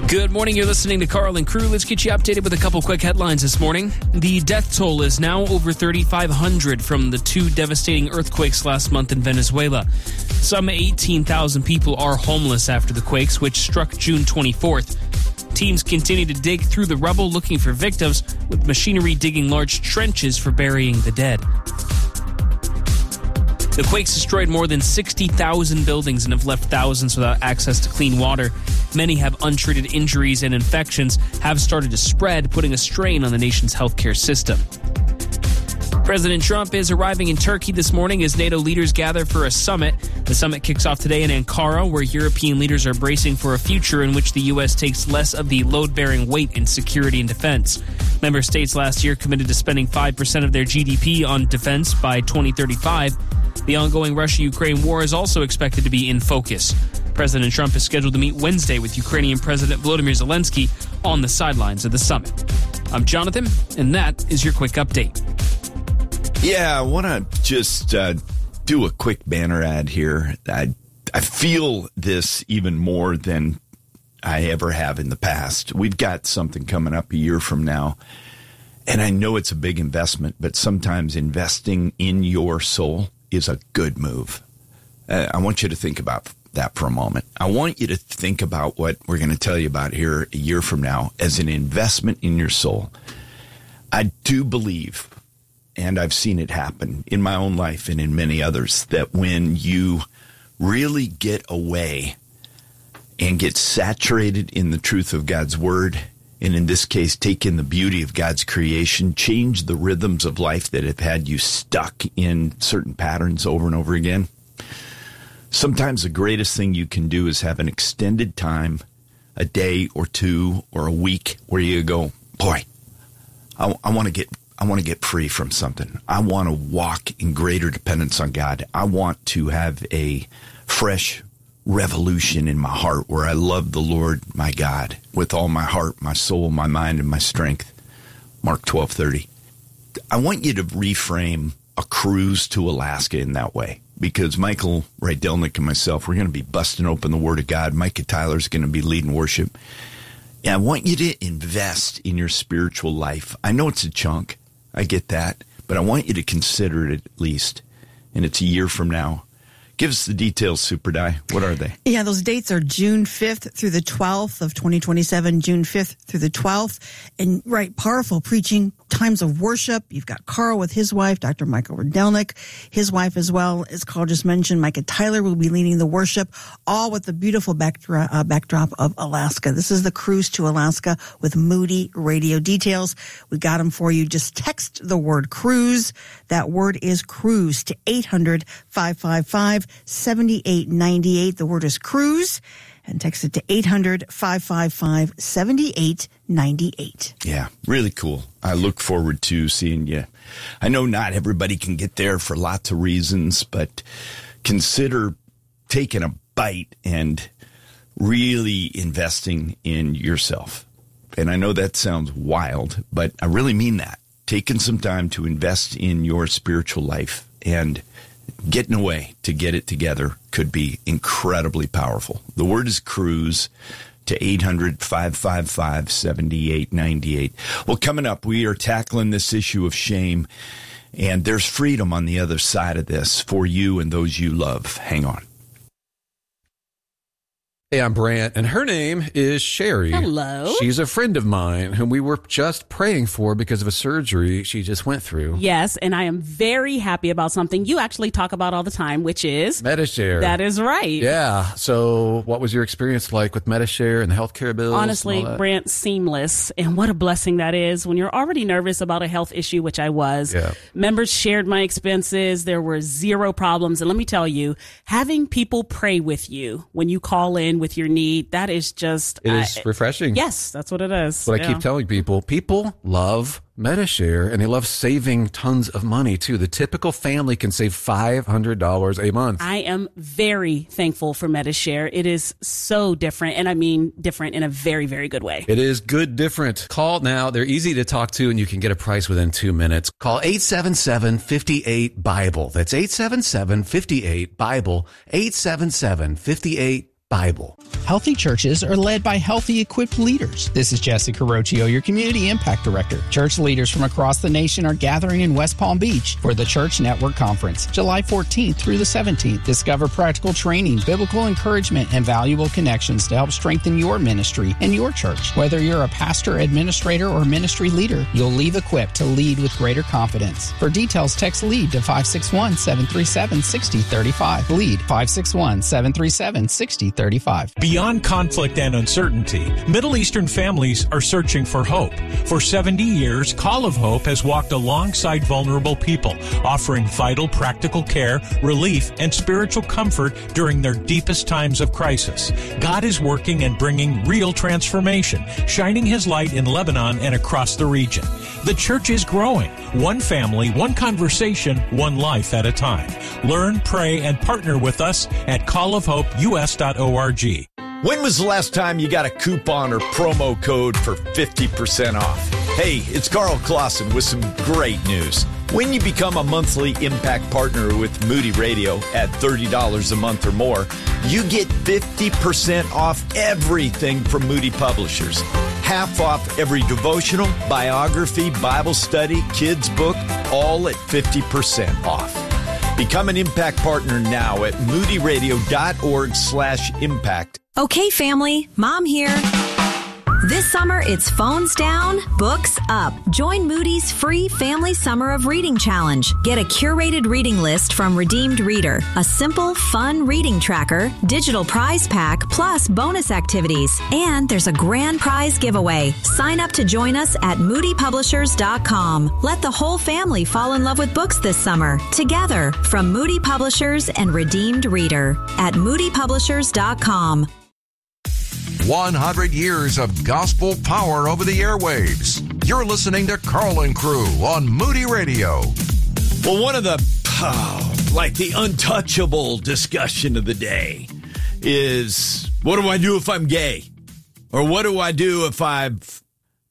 Good morning. You're listening to Carl and Crew. Let's get you updated with a couple quick headlines this morning. The death toll is now over 3,500 from the two devastating earthquakes last month in Venezuela. Some 18,000 people are homeless after the quakes, which struck June 24th. Teams continue to dig through the rubble looking for victims, with machinery digging large trenches for burying the dead. The quakes destroyed more than 60,000 buildings and have left thousands without access to clean water. Many have untreated injuries, and infections have started to spread, putting a strain on the nation's healthcare system. President Trump is arriving in Turkey this morning as NATO leaders gather for a summit. The summit kicks off today in Ankara, where European leaders are bracing for a future in which the U.S. takes less of the load-bearing weight in security and defense. Member states last year committed to spending 5% of their GDP on defense by 2035. The ongoing Russia-Ukraine war is also expected to be in focus. President Trump is scheduled to meet Wednesday with Ukrainian President Volodymyr Zelensky on the sidelines of the summit. I'm Jonathan, and that is your quick update. Yeah, I want to just do a quick banner ad here. I feel this even more than I ever have in the past. We've got something coming up a year from now, and I know it's a big investment, but sometimes investing in your soul is a good move. I want you to think about that for a moment. I want you to think about what we're going to tell you about here a year from now as an investment in your soul. I do believe, and I've seen it happen in my own life and in many others, that when you really get away and get saturated in the truth of God's word, and in this case, take in the beauty of God's creation, change the rhythms of life that have had you stuck in certain patterns over and over again. Sometimes the greatest thing you can do is have an extended time, a day or two or a week, where you go, boy, I want to get free from something. I want to walk in greater dependence on God. I want to have a fresh revolution in my heart where I love the Lord my God with all my heart, my soul, my mind, and my strength. Mark 12:30. I want you to reframe a cruise to Alaska in that way, because Michael Rydelnik and myself, we're going to be busting open the Word of God. Micah Tyler's going to be leading worship. And I want you to invest in your spiritual life. I know it's a chunk. I get that. But I want you to consider it at least. And it's a year from now. Give us the details, Super Di. What are they? Yeah, those dates are June 5th through the 12th of 2027, June 5th through the 12th. And right, powerful preaching, times of worship. You've got Carl with his wife, Dr. Michael Rydelnik, his wife as well, as Carl just mentioned. Micah Tyler will be leading the worship, all with the beautiful backdrop of Alaska. This is the cruise to Alaska with Moody Radio. Details, we got them for you. Just text the word cruise. That word is cruise to 800-555-7898. The word is cruise, and text it to 800-555-7898. Yeah, really cool. I look forward to seeing you. I know not everybody can get there for lots of reasons, but consider taking a bite and really investing in yourself. And I know that sounds wild, but I really mean that. Taking some time to invest in your spiritual life and getting away to get it together could be incredibly powerful. The word is cruise to 800-555-7898. Well, coming up, we are tackling this issue of shame, and there's freedom on the other side of this for you and those you love. Hang on. Hey, I'm Brant, and her name is Sherry. Hello. She's a friend of mine whom we were just praying for because of a surgery she just went through. Yes, and I am very happy about something you actually talk about all the time, which is Medi-Share. That is right. Yeah. So what was your experience like with Medi-Share and the healthcare bills? Honestly, Brant, seamless. And what a blessing that is when you're already nervous about a health issue, which I was. Yeah. Members shared my expenses. There were zero problems. And let me tell you, having people pray with you when you call in with your need, that is just... It is refreshing. Yes, that's what it is. What I keep telling people. People love Medi-Share, and they love saving tons of money, too. The typical family can save $500 a month. I am very thankful for Medi-Share. It is so different, and I mean different in a very, very good way. It is good different. Call now. They're easy to talk to, and you can get a price within 2 minutes. Call 877-58-BIBLE. That's 877-58-BIBLE, 877-58-BIBLE. Bible. Healthy churches are led by healthy, equipped leaders. This is Jesse Carocchio, your Community Impact Director. Church leaders from across the nation are gathering in West Palm Beach for the Church Network Conference, July 14th through the 17th. Discover practical training, biblical encouragement, and valuable connections to help strengthen your ministry and your church. Whether you're a pastor, administrator, or ministry leader, you'll leave equipped to lead with greater confidence. For details, text LEAD to 561-737-6035. LEAD 561-737-6035. Beyond conflict and uncertainty, Middle Eastern families are searching for hope. For 70 years, Call of Hope has walked alongside vulnerable people, offering vital practical care, relief, and spiritual comfort during their deepest times of crisis. God is working and bringing real transformation, shining His light in Lebanon and across the region. The church is growing, one family, one conversation, one life at a time. Learn, pray, and partner with us at callofhopeus.org. When was the last time you got a coupon or promo code for 50% off? Hey, it's Carl Clausen with some great news. When you become a monthly Impact partner with Moody Radio at $30 a month or more, you get 50% off everything from Moody Publishers. Half off every devotional, biography, Bible study, kids book, all at 50% off. Become an Impact partner now at moodyradio.org/impact. Okay, family, Mom here. This summer, it's phones down, books up. Join Moody's free Family Summer of Reading Challenge. Get a curated reading list from Redeemed Reader, a simple, fun reading tracker, digital prize pack, plus bonus activities. And there's a grand prize giveaway. Sign up to join us at moodypublishers.com. Let the whole family fall in love with books this summer. Together, from Moody Publishers and Redeemed Reader at moodypublishers.com. 100 years of gospel power over the airwaves. You're listening to Carl and Crew on Moody Radio. Well, one of the, the untouchable discussion of the day is, what do I do if I'm gay? Or what do I do if I've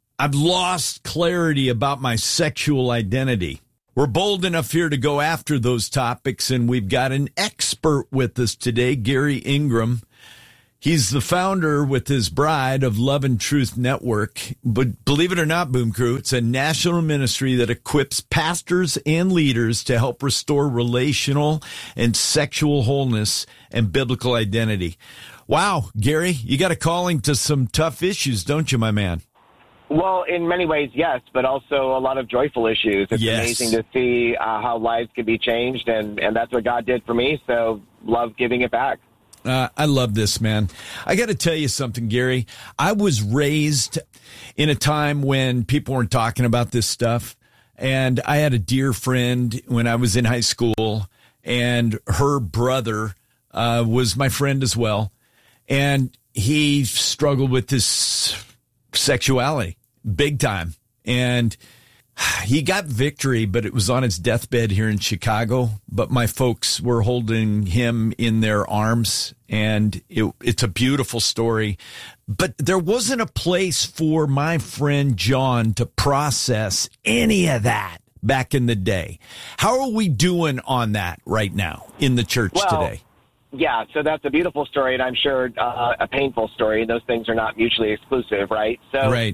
lost clarity about my sexual identity? We're bold enough here to go after those topics, and we've got an expert with us today, Gary Ingram. He's the founder with his bride of Love and Truth Network. But believe it or not, Boom Crew, it's a national ministry that equips pastors and leaders to help restore relational and sexual wholeness and biblical identity. Wow, Gary, you got a calling to some tough issues, don't you, my man? Well, in many ways, yes, but also a lot of joyful issues. It's amazing to see how lives can be changed, and that's what God did for me, so love giving it back. I love this, man. I got to tell you something, Gary. I was raised in a time when people weren't talking about this stuff. And I had a dear friend when I was in high school, and her brother was my friend as well. And he struggled with this sexuality big time. And he got victory, but it was on his deathbed here in Chicago. But my folks were holding him in their arms, and it's a beautiful story. But there wasn't a place for my friend John to process any of that back in the day. How are we doing on that right now in the church today? Yeah, so that's a beautiful story, and I'm sure a painful story, and those things are not mutually exclusive, right? So, right.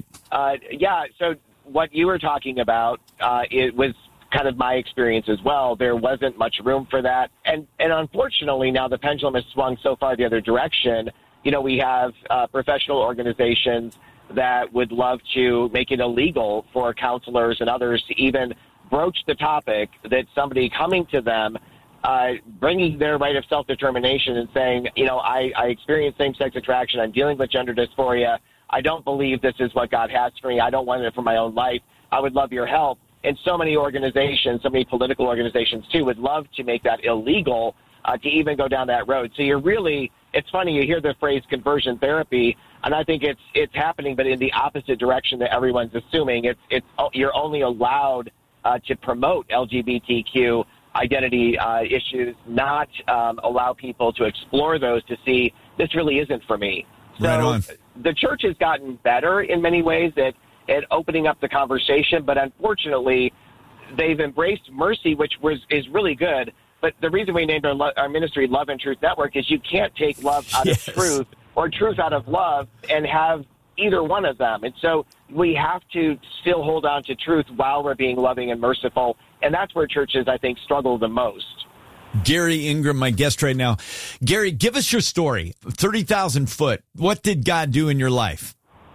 So what you were talking about, it was kind of my experience as well. There wasn't much room for that. And unfortunately, now the pendulum has swung so far the other direction. You know, we have professional organizations that would love to make it illegal for counselors and others to even broach the topic that somebody coming to them, bringing their right of self-determination and saying, you know, I experience same-sex attraction. I'm dealing with gender dysphoria. I don't believe this is what God has for me. I don't want it for my own life. I would love your help. And so many organizations, so many political organizations too, would love to make that illegal to even go down that road. So it's funny, you hear the phrase conversion therapy, and I think it's happening, but in the opposite direction that everyone's assuming. You're only allowed to promote LGBTQ identity issues, not allow people to explore those to see this really isn't for me. So right on. The church has gotten better in many ways at opening up the conversation, but unfortunately, they've embraced mercy, which is really good, But the reason we named our ministry Love and Truth Network is you can't take love out of truth or truth out of love and have either one of them. And so we have to still hold on to truth while we're being loving and merciful. And that's where churches, I think, struggle the most. Gary Ingram, my guest right now. Gary, give us your story. 30,000 foot. What did God do in your life?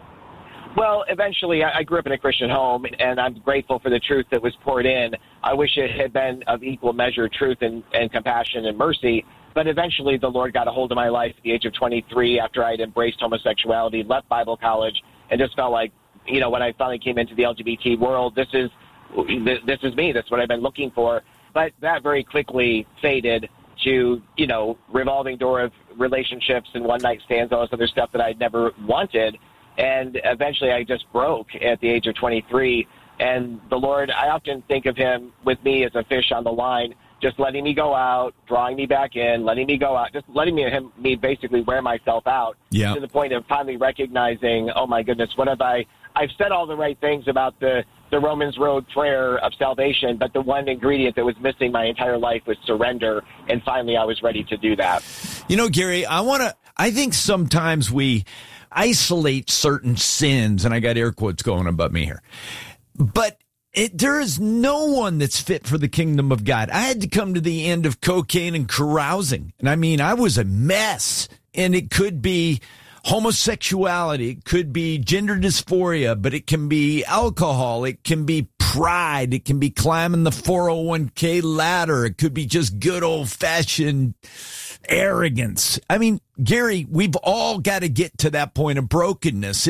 Well, eventually, I grew up in a Christian home, and I'm grateful for the truth that was poured in. I wish it had been of equal measure, truth and compassion and mercy. But eventually, the Lord got a hold of my life at the age of 23 after I had embraced homosexuality, left Bible college, and just felt like, when I finally came into the LGBT world, this is me. That's what I've been looking for. But that very quickly faded to, revolving door of relationships and one-night stands, all this other stuff that I'd never wanted. And eventually I just broke at the age of 23. And the Lord, I often think of him with me as a fish on the line, just letting me go out, drawing me back in, letting me go out, just letting me basically wear myself out to the point of finally recognizing, oh, my goodness, what have I've said all the right things about the Romans Road prayer of salvation, but the one ingredient that was missing my entire life was surrender. And finally I was ready to do that. Gary, I think sometimes we isolate certain sins, and I got air quotes going above me here, but there is no one that's fit for the kingdom of God. I had to come to the end of cocaine and carousing. And I was a mess, and it could be homosexuality, it could be gender dysphoria, but it can be alcohol, it can be pride, it can be climbing the 401k ladder, it could be just good old-fashioned arrogance. Gary, we've all got to get to that point of brokenness.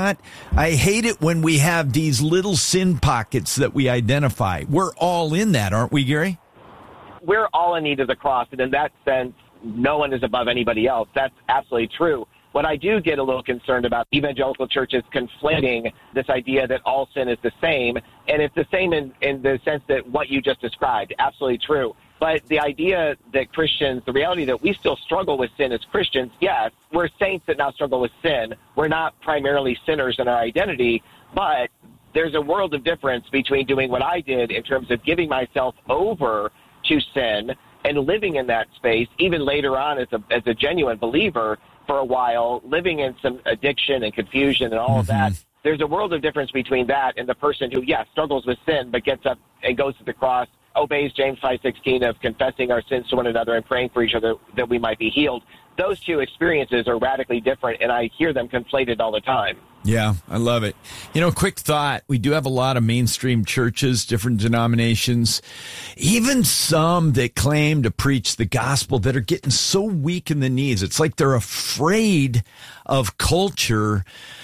I hate it when we have these little sin pockets that we identify. We're all in that, aren't we, Gary? We're all in need of the cross, and in that sense, no one is above anybody else. That's absolutely true. What I do get a little concerned about, evangelical churches conflating this idea that all sin is the same, and it's the same in the sense that what you just described, absolutely true. But the idea that Christians, the reality that we still struggle with sin as Christians, yes, we're saints that now struggle with sin. We're not primarily sinners in our identity, but there's a world of difference between doing what I did in terms of giving myself over to sin and living in that space, even later on as a genuine believer for a while, living in some addiction and confusion and all of that. There's a world of difference between that and the person who, yes, struggles with sin, but gets up and goes to the cross, obeys James 5:16 of confessing our sins to one another and praying for each other that we might be healed. Those two experiences are radically different, and I hear them conflated all the time. Yeah, I love it. Quick thought. We do have a lot of mainstream churches, different denominations, even some that claim to preach the gospel that are getting so weak in the knees. It's like they're afraid of culture.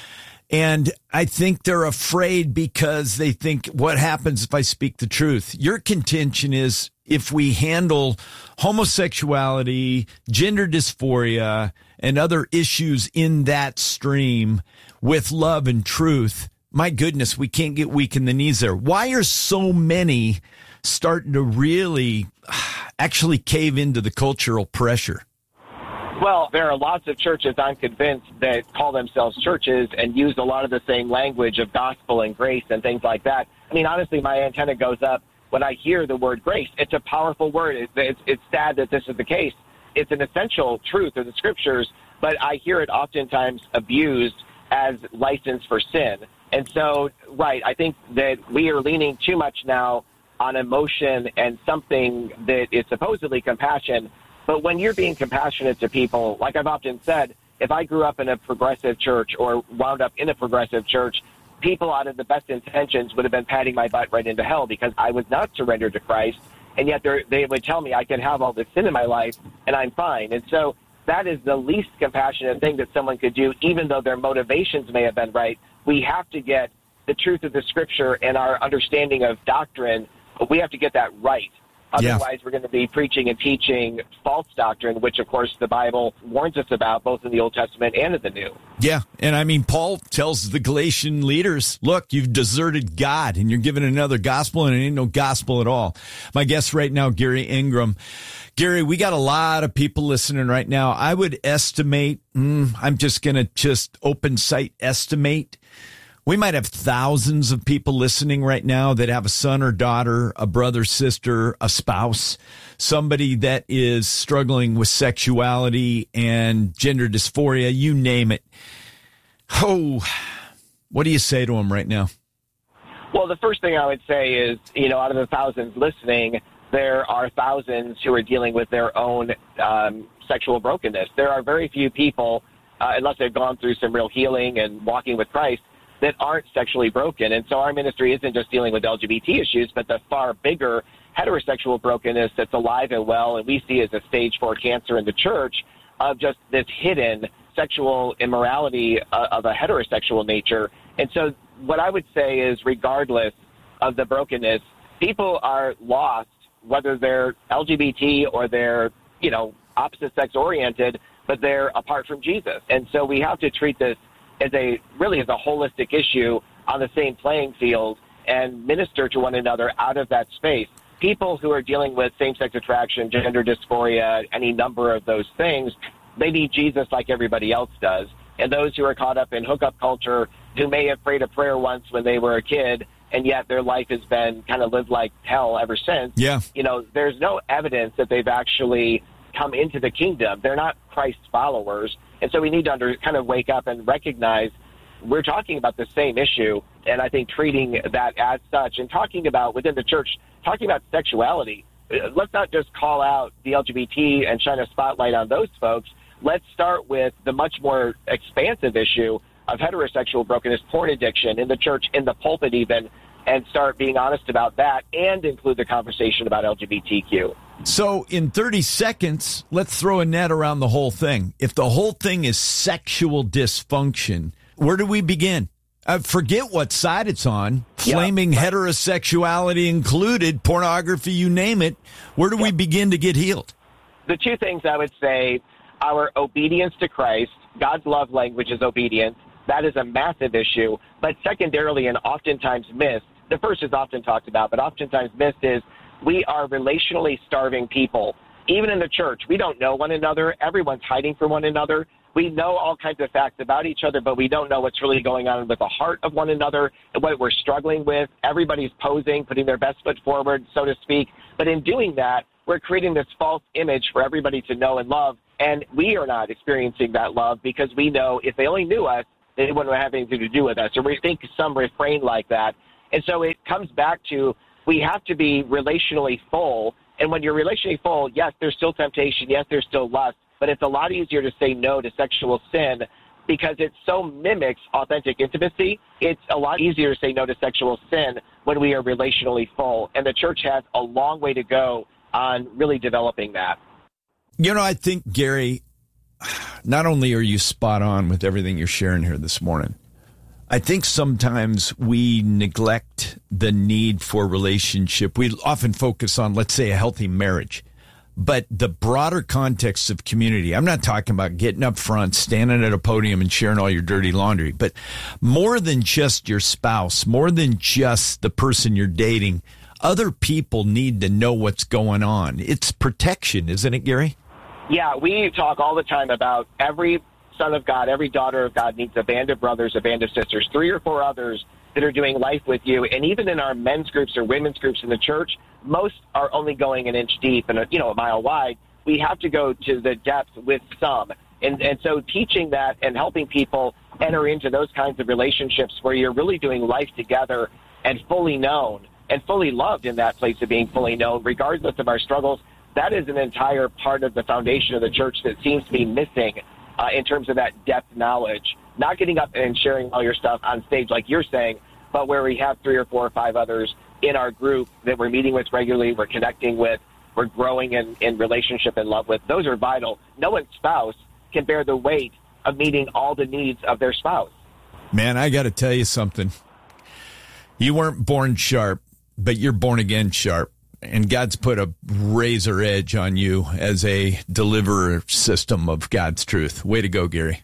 And I think they're afraid because they think, what happens if I speak the truth? Your contention is if we handle homosexuality, gender dysphoria, and other issues in that stream with love and truth, my goodness, we can't get weak in the knees there. Why are so many starting to really actually cave into the cultural pressure? Well, there are lots of churches, I'm convinced, that call themselves churches and use a lot of the same language of gospel and grace and things like that. Honestly, my antenna goes up when I hear the word grace. It's a powerful word. It's sad that this is the case. It's an essential truth of the scriptures, but I hear it oftentimes abused as license for sin. And so, right, I think that we are leaning too much now on emotion and something that is supposedly compassion. But when you're being compassionate to people, like I've often said, if I grew up in a progressive church or wound up in a progressive church, people out of the best intentions would have been patting my butt right into hell because I was not surrendered to Christ. And yet they would tell me I can have all this sin in my life and I'm fine. And so that is the least compassionate thing that someone could do, even though their motivations may have been right. We have to get the truth of the scripture and our understanding of doctrine, but we have to get that right. Otherwise, we're going to be preaching and teaching false doctrine, which, of course, the Bible warns us about, both in the Old Testament and in the New. Yeah, and Paul tells the Galatian leaders, look, you've deserted God, and you're giving another gospel, and it ain't no gospel at all. My guest right now, Gary Ingram. Gary, we got a lot of people listening right now. I would estimate, I'm just going to open site estimate, We might have thousands of people listening right now that have a son or daughter, a brother, sister, a spouse, somebody that is struggling with sexuality and gender dysphoria, you name it. Oh, what do you say to them right now? Well, the first thing I would say is, out of the thousands listening, there are thousands who are dealing with their own sexual brokenness. There are very few people, unless they've gone through some real healing and walking with Christ, that aren't sexually broken. And so our ministry isn't just dealing with LGBT issues, but the far bigger heterosexual brokenness that's alive and well, and we see as a stage 4 cancer in the church of just this hidden sexual immorality of a heterosexual nature. And so what I would say is, regardless of the brokenness, people are lost, whether they're LGBT or they're, opposite sex oriented, but they're apart from Jesus. And so we have to treat this as a holistic issue on the same playing field and minister to one another out of that space. People who are dealing with same-sex attraction, gender dysphoria, any number of those things, they need Jesus like everybody else does. And those who are caught up in hookup culture, who may have prayed a prayer once when they were a kid, and yet their life has been kind of lived like hell ever since. Yeah. There's no evidence that they've actually come into the kingdom. They're not Christ's followers. And so we need to kind of wake up and recognize we're talking about the same issue, and I think treating that as such and talking about within the church, talking about sexuality. Let's not just call out the LGBT and shine a spotlight on those folks. Let's start with the much more expansive issue of heterosexual brokenness, porn addiction in the church, in the pulpit even, and start being honest about that and include the conversation about LGBTQ. So in 30 seconds, let's throw a net around the whole thing. If the whole thing is sexual dysfunction, where do we begin? Forget what side it's on, flaming heterosexuality included, pornography, you name it. Where do we begin to get healed? The two things I would say, our obedience to Christ, God's love language is obedience. That is a massive issue. But secondarily, and oftentimes missed, the first is often talked about, but oftentimes missed, is we are relationally starving people. Even in the church, we don't know one another. Everyone's hiding from one another. We know all kinds of facts about each other, but we don't know what's really going on with the heart of one another and what we're struggling with. Everybody's posing, putting their best foot forward, so to speak. But in doing that, we're creating this false image for everybody to know and love. And we are not experiencing that love because we know if they only knew us, they wouldn't have anything to do with us. Or we think some refrain like that. And so it comes back to we have to be relationally full. And when you're relationally full, yes, there's still temptation. Yes, there's still lust. But it's a lot easier to say no to sexual sin because it so mimics authentic intimacy. It's a lot easier to say no to sexual sin when we are relationally full. And the church has a long way to go on really developing that. I think, Gary, not only are you spot on with everything you're sharing here this morning, I think sometimes we neglect the need for relationship. We often focus on, let's say, a healthy marriage. But the broader context of community, I'm not talking about getting up front, standing at a podium and sharing all your dirty laundry, but more than just your spouse, more than just the person you're dating, other people need to know what's going on. It's protection, isn't it, Gary? Yeah, we talk all the time about every son of God, every daughter of God needs a band of brothers, a band of sisters, 3 or 4 others that are doing life with you. And even in our men's groups or women's groups in the church, most are only going an inch deep and a mile wide. We have to go to the depth with some. And so teaching that and helping people enter into those kinds of relationships where you're really doing life together and fully known and fully loved in that place of being fully known, regardless of our struggles, that is an entire part of the foundation of the church that seems to be missing in terms of that depth knowledge. Not getting up and sharing all your stuff on stage like you're saying, but where we have 3 or 4 or 5 others in our group that we're meeting with regularly, we're connecting with, we're growing in relationship and love with. Those are vital. No one's spouse can bear the weight of meeting all the needs of their spouse. Man, I got to tell you something. You weren't born sharp, but you're born again sharp. And God's put a razor edge on you as a deliverer system of God's truth. Way to go, Gary.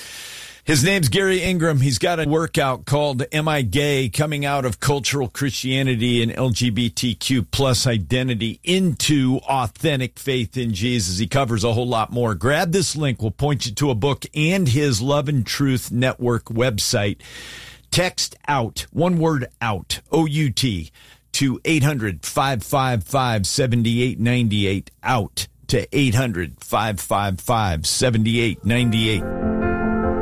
His name's Gary Ingram. He's got a workout called Am I Gay? Coming out of cultural Christianity and LGBTQ plus identity into authentic faith in Jesus. He covers a whole lot more. Grab this link. We'll point you to a book and his Love and Truth Network website. Text OUT, one word OUT, O-U-T, to 800-555-7898, OUT to 800-555-7898.